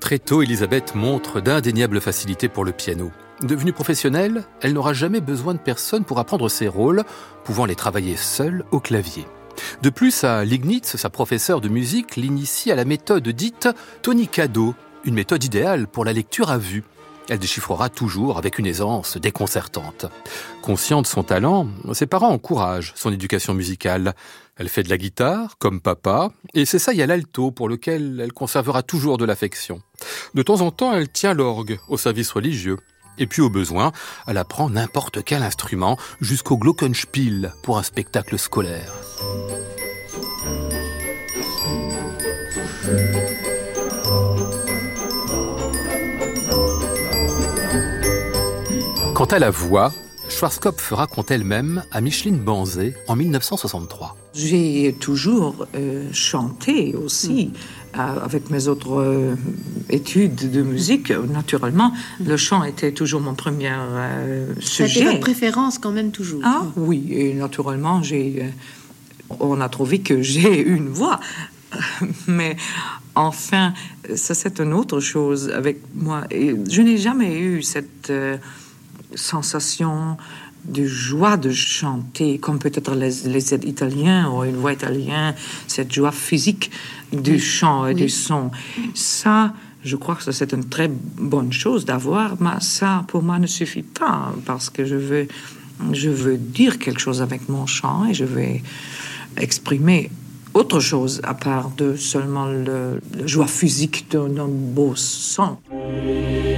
Très tôt, Elisabeth montre d'indéniables facilités pour le piano. Devenue professionnelle, elle n'aura jamais besoin de personne pour apprendre ses rôles, pouvant les travailler seule au clavier. De plus, à Liegnitz, sa professeure de musique l'initie à la méthode dite tonicado, une méthode idéale pour la lecture à vue. Elle déchiffrera toujours avec une aisance déconcertante. Consciente de son talent, ses parents encouragent son éducation musicale. Elle fait de la guitare, comme papa, et s'essaye à l'alto, pour lequel elle conservera toujours de l'affection. De temps en temps, elle tient l'orgue au service religieux. Et puis, au besoin, elle apprend n'importe quel instrument, jusqu'au glockenspiel pour un spectacle scolaire. Quant à la voix, Schwarzkopf raconte elle-même à Micheline Banzé en 1963. J'ai toujours chanté aussi avec mes autres études de musique. Naturellement, le chant était toujours mon premier sujet. C'était votre préférence quand même toujours. Ah oui, et naturellement, on a trouvé que j'ai une voix. Mais enfin, ça c'est une autre chose avec moi. Et je n'ai jamais eu cette sensation de joie de chanter, comme peut-être les Italiens ou une voix italienne, cette joie physique du chant et du son. Ça, je crois que ça, c'est une très bonne chose d'avoir, mais ça, pour moi, ne suffit pas, parce que je veux dire quelque chose avec mon chant et je vais exprimer autre chose à part de seulement la joie physique d'un beau son.